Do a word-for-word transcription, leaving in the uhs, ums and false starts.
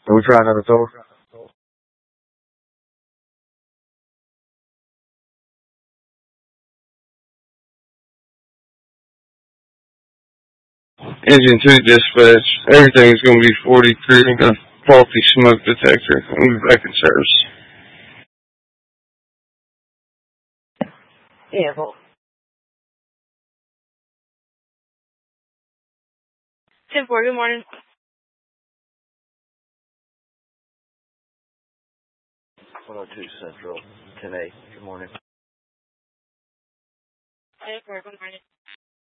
Can we try another tour? Engine two dispatch. Everything's going to be forty-three. A faulty smoke detector. We'll be back in service. Yeah, well, ten four, good morning. one oh two Central, ten A. Good morning. ten four, good morning.